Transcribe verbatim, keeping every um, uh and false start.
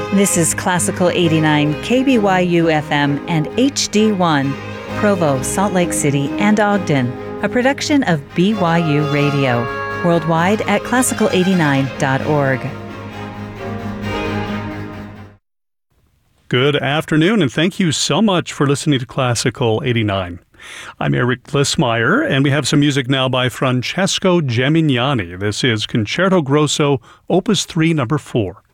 This is Classical eighty-nine K B Y U F M and H D one, Provo, Salt Lake City, and Ogden, a production of B Y U Radio, worldwide at classical eighty-nine dot org. Good afternoon, and thank you so much for listening to Classical eighty-nine. I'm Eric Glissmeyer, and we have some music now by Francesco Gemignani. This is Concerto Grosso, Opus three, number four.